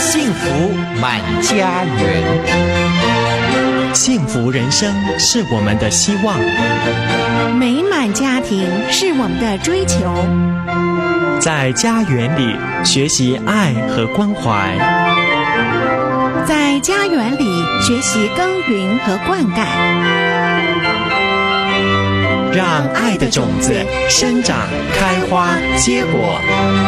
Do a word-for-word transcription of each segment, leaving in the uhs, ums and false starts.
幸福满家园， 幸福人生是我们的希望， 美满家庭是我们的追求。 在家园里学习爱和关怀， 在家园里学习耕耘和灌溉， 让爱的种子生长、开花、结果。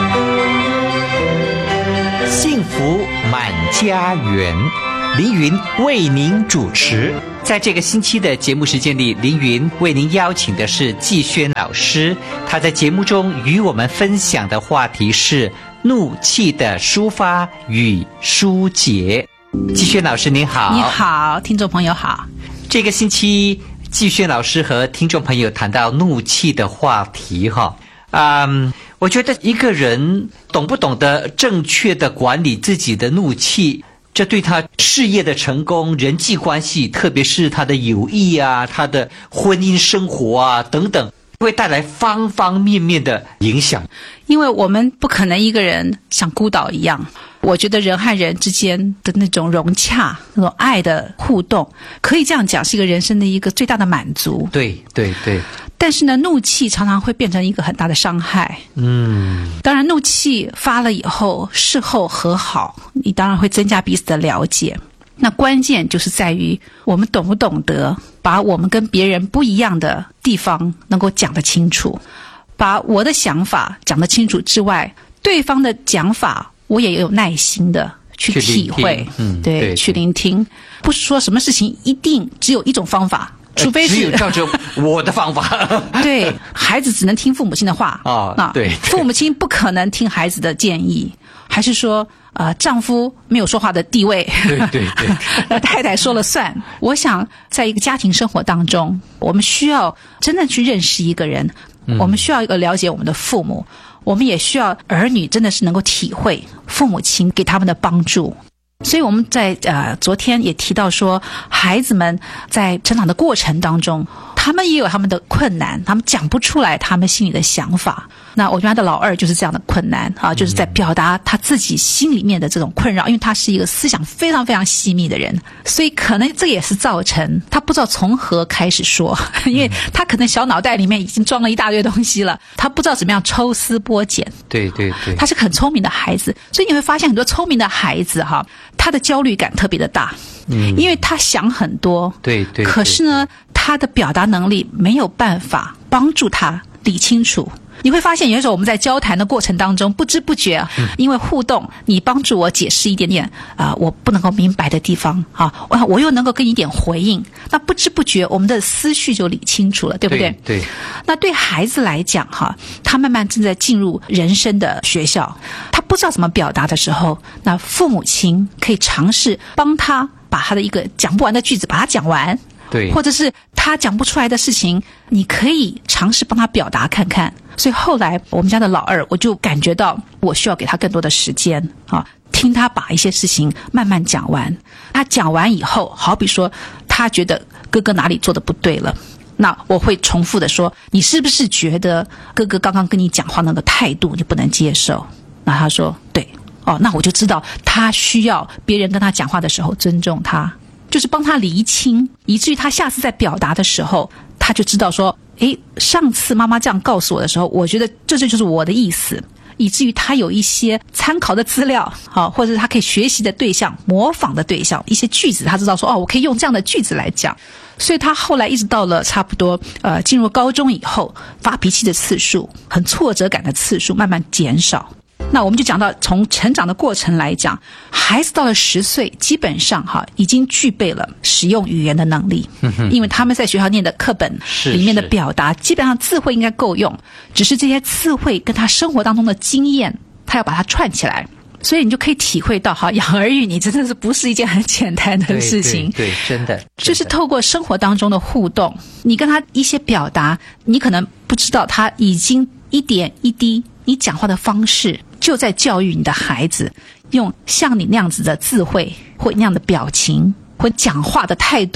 幸福满家园，凌云为您主持。在这个星期的节目时间里，凌云为您邀请的是季轩老师，他在节目中与我们分享的话题是怒气的抒发与疏解。季轩老师您好。 你好，听众朋友好。 这个星期季轩老师和听众朋友谈到怒气的话题哈，嗯，我觉得一个人懂不懂得正确的管理自己的怒气，这对他事业的成功、人际关系，特别是他的友谊啊、他的婚姻生活啊等等，会带来方方面面的影响。 因为我们不可能一个人像孤岛一样，我觉得人和人之间的那种融洽、那种爱的互动，可以这样讲，是一个人生的一个最大的满足。 对对对。 但是呢，怒气常常会变成一个很大的伤害。 嗯， 当然，怒气发了以后，事后和好，你当然会增加彼此的了解。那关键就是在于我们懂不懂得把我们跟别人不一样的地方能够讲得清楚，把我的想法讲得清楚之外，对方的讲法我也有耐心的去体会， 嗯， 对， 对， 去聆听。不是说什么事情一定只有一种方法。除非是只有照着我的方法。 对，孩子只能听父母亲的话啊、哦，对， 父母亲不可能听孩子的建议，还是说呃，丈夫没有说话的地位， 对对对， 太太说了算。我想，在一个家庭生活当中，我们需要真的去认识一个人，嗯、我们需要一个了解我们的父母，我们也需要儿女真的是能够体会父母亲给他们的帮助。所以我们在呃昨天也提到说，孩子们在成长的过程当中，他们也有他们的困难，他们讲不出来他们心里的想法。那我觉得他的老二就是这样的困难啊，就是在表达他自己心里面的这种困扰，因为他是一个思想非常非常细密的人，所以可能这也是造成他不知道从何开始说，因为他可能小脑袋里面已经装了一大堆东西了，他不知道怎么样抽丝剥茧。 对对对， 他是个很聪明的孩子，所以你会发现很多聪明的孩子哈，他的焦虑感特别的大，嗯，因为他想很多， 对 对, 对， 可是呢，他的表达能力没有办法帮助他理清楚。你会发现有的时候我们在交谈的过程当中不知不觉、啊嗯、因为互动你帮助我解释一点点啊、呃，我不能够明白的地方啊，我我又能够跟你一点回应，那不知不觉我们的思绪就理清楚了，对不对？ 对。对， 那对孩子来讲哈，他慢慢正在进入人生的学校，他不知道怎么表达的时候，那父母亲可以尝试帮他把他的一个讲不完的句子把它讲完。 对， 或者是他讲不出来的事情，你可以尝试帮他表达看看。所以后来我们家的老二，我就感觉到我需要给他更多的时间啊，听他把一些事情慢慢讲完。他讲完以后，好比说他觉得哥哥哪里做的不对了，那我会重复的说，你是不是觉得哥哥刚刚跟你讲话那个态度你不能接受？那他说对，哦，那我就知道他需要别人跟他讲话的时候尊重他，就是帮他厘清，以至于他下次在表达的时候，他就知道说，诶，上次妈妈这样告诉我的时候，我觉得这就是我的意思，以至于他有一些参考的资料，好，或者是他可以学习的对象、模仿的对象，一些句子，他知道说，哦，我可以用这样的句子来讲。所以他后来一直到了差不多呃进入高中以后，发脾气的次数、很挫折感的次数慢慢减少。那我们就讲到从成长的过程来讲，孩子到了十岁基本上哈已经具备了使用语言的能力，因为他们在学校念的课本里面的表达基本上词汇应该够用，只是这些词汇跟他生活当中的经验他要把它串起来。所以你就可以体会到哈，养儿育女真的是不是一件很简单的事情。 对，对对，真的， 就是透过生活当中的互动，你跟他一些表达，你可能不知道他已经一点一滴，你讲话的方式就在教育你的孩子，用像你那样子的智慧或那样的表情或讲话的态度，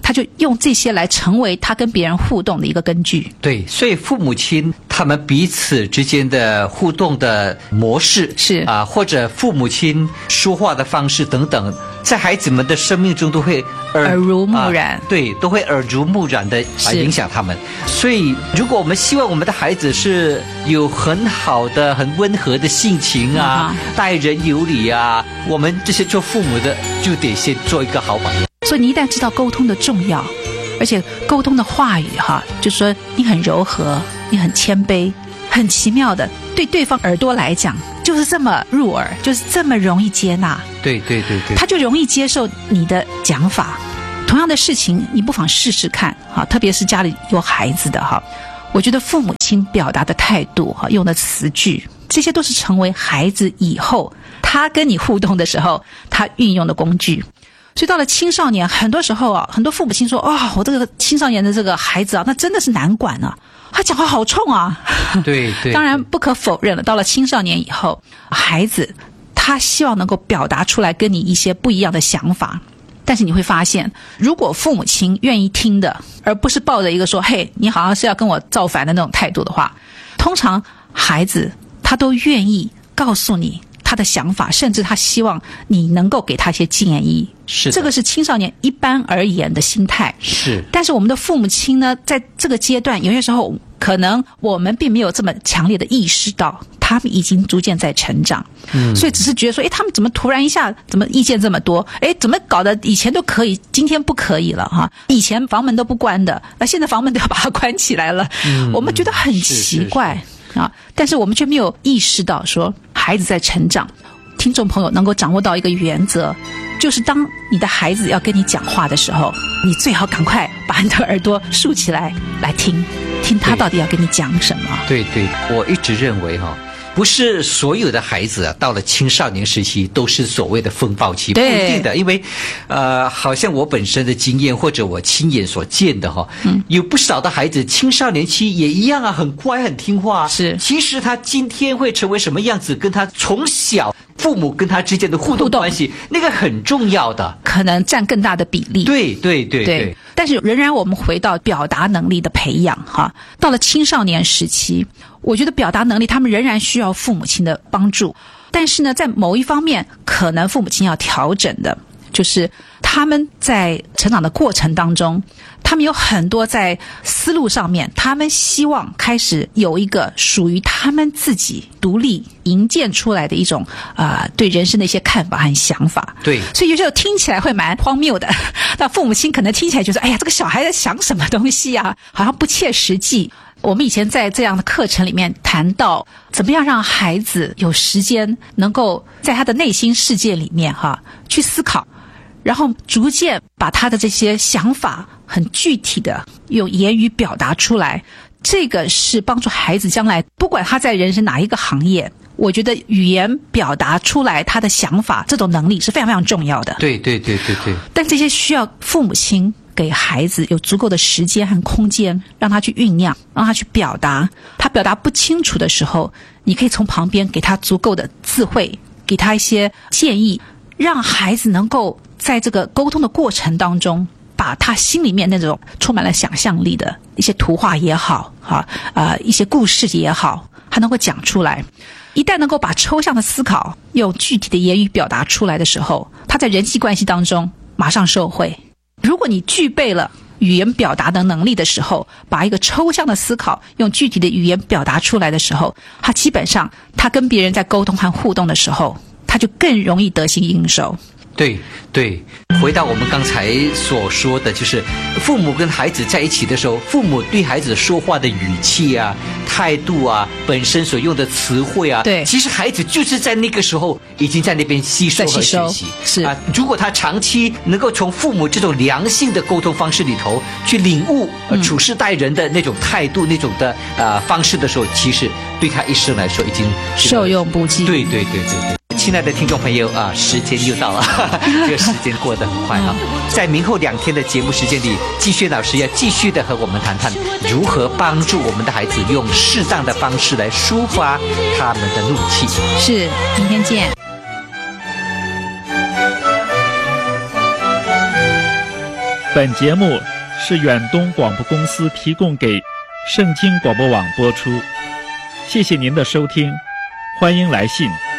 他就用这些来成为他跟别人互动的一个根据。 对，所以父母亲他们彼此之间的互动的模式是啊、或者父母亲说话的方式等等，在孩子们的生命中都会耳耳濡目染、 啊，对，都会耳濡目染的啊影响他们。所以，如果我们希望我们的孩子是有很好的、很温和的性情啊， 嗯、 待人有礼啊，我们这些做父母的就得先做一个好榜样。 所以你一旦知道沟通的重要，而且沟通的话语哈，就是说你很柔和，你很谦卑，很奇妙的，对对方耳朵来讲就是这么入耳，就是这么容易接纳。 对对对对， 他就容易接受你的讲法。同样的事情，你不妨试试看哈，特别是家里有孩子的哈，我觉得父母亲表达的态度哈，用的词句，这些都是成为孩子以后他跟你互动的时候他运用的工具。所以到了青少年，很多时候啊，很多父母亲说：“哇、哦，我这个青少年的这个孩子啊，那真的是难管啊，他讲话好冲啊。” 对对， 当然不可否认了，到了青少年以后，孩子他希望能够表达出来跟你一些不一样的想法。但是你会发现，如果父母亲愿意听的，而不是抱着一个说：“嘿，你好像是要跟我造反的那种态度的话，通常孩子他都愿意告诉你他的想法，甚至他希望你能够给他一些建议。 是的， 这个是青少年一般而言的心态。 是， 但是我们的父母亲呢，在这个阶段，有些时候可能我们并没有这么强烈的意识到，他们已经逐渐在成长。嗯，所以只是觉得说，哎，他们怎么突然一下，怎么意见这么多？哎，怎么搞得以前都可以，今天不可以了哈？以前房门都不关的，那现在房门都要把它关起来了。嗯，我们觉得很奇怪。是是是啊，但是我们却没有意识到说孩子在成长。听众朋友能够掌握到一个原则，就是当你的孩子要跟你讲话的时候，你最好赶快把你的耳朵竖起来来听听他到底要跟你讲什么。 对对，我一直认为哈、哦，不是所有的孩子啊，到了青少年时期都是所谓的风暴期，不一定的，因为呃，好像我本身的经验或者我亲眼所见的哈、哦，嗯，有不少的孩子青少年期也一样啊，很乖很听话， 是， 其实他今天会成为什么样子，跟他从小父母跟他之间的互动关系，那个很重要的， 可能占更大的比例。 对对对 对, 对。 但是仍然我们回到表达能力的培养哈，到了青少年时期，我觉得表达能力他们仍然需要父母亲的帮助，但是呢，在某一方面可能父母亲要调整的，就是他们在成长的过程当中，他们有很多在思路上面，他们希望开始有一个属于他们自己独立营建出来的一种啊、呃、对人生的一些看法和想法。 对， 所以有时候听起来会蛮荒谬的，那父母亲可能听起来就说：“哎呀，这个小孩在想什么东西啊？好像不切实际。”我们以前在这样的课程里面谈到，怎么样让孩子有时间能够在他的内心世界里面哈去思考，然后逐渐把他的这些想法很具体的用言语表达出来。这个是帮助孩子将来不管他在人生哪一个行业，我觉得语言表达出来他的想法这种能力是非常非常重要的。 对对对对对。 但这些需要父母亲给孩子有足够的时间和空间，让他去酝酿，让他去表达。他表达不清楚的时候，你可以从旁边给他足够的智慧，给他一些建议，让孩子能够在这个沟通的过程当中，把他心里面那种充满了想象力的一些图画也好，哈、呃，一些故事也好，他能够讲出来。一旦能够把抽象的思考用具体的言语表达出来的时候，他在人际关系当中马上受惠。如果你具备了语言表达的能力的时候，把一个抽象的思考用具体的语言表达出来的时候，他基本上他跟别人在沟通和互动的时候，他就更容易得心应手。 对对，回到我们刚才所说的，就是父母跟孩子在一起的时候，父母对孩子说话的语气啊、态度啊、本身所用的词汇啊， 对， 其实孩子就是在那个时候已经在那边吸收和学习。 是啊， 如果他长期能够从父母这种良性的沟通方式里头去领悟、呃、处事待人的那种态度、那种的呃方式的时候，其实对他一生来说已经受用不尽。 对对对对对。亲爱的听众朋友啊，时间又到了，这个时间过得很快啊。在明后两天的节目时间里，季轩老师要继续的和我们谈谈如何帮助我们的孩子用适当的方式来抒发他们的怒气。 是，明天见。 本节目是远东广播公司提供给圣经广播网播出，谢谢您的收听，欢迎来信。